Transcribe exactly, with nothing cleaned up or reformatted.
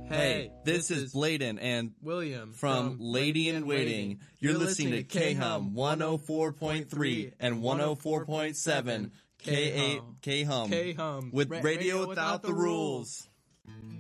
Hey, this is Bladen and William from Lady in Waiting. You're listening to K-Hum one oh four point three and one oh four point seven K-Hum K-Hum with Radio Without the Rules.